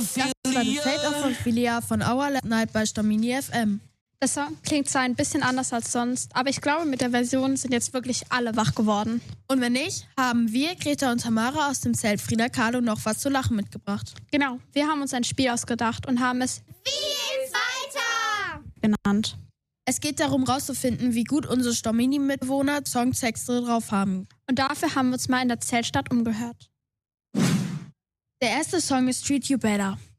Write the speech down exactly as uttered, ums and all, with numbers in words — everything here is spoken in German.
Das war The Fate of Ophelia von Our Last Night bei Stamini F M. Der Song klingt zwar ein bisschen anders als sonst, aber ich glaube, mit der Version sind jetzt wirklich alle wach geworden. Und wenn nicht, haben wir, Greta und Tamara aus dem Zelt Frida Kahlo noch was zu lachen mitgebracht. Genau, wir haben uns ein Spiel ausgedacht und haben es Wie geht's weiter? genannt. Es geht darum, rauszufinden, wie gut unsere Stamini-Mitbewohner Songtexte drauf haben. Und dafür haben wir uns mal in der Zeltstadt umgehört. Der erste Song ist Treat You Better.